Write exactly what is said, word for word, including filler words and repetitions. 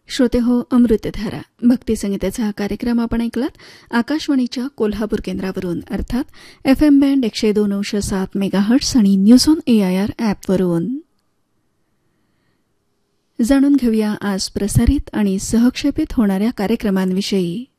श्रोते हो, अमृतधारा भक्तिसंगीताचा हा कार्यक्रम आपण ऐकलात आकाशवाणीच्या कोल्हापूर केंद्रावरून, अर्थात एफ एम बँड एकशे दोन अंश सात मेगाहर्ट्स आणि news on A I R ॲपवरून. जाणून घेऊया आज प्रसारित आणि सहक्षेपित होणाऱ्या कार्यक्रमांविषयी.